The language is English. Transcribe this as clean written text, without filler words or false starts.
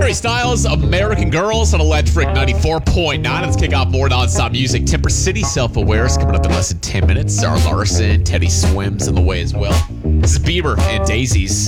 Harry Styles, American Girls on Electric 94.9. Let's kick off more non-stop music. Temper City, Self-Aware is coming up in less than 10 minutes. Sarah Larson, Teddy Swims in the way as well. This is Bieber and Daisies.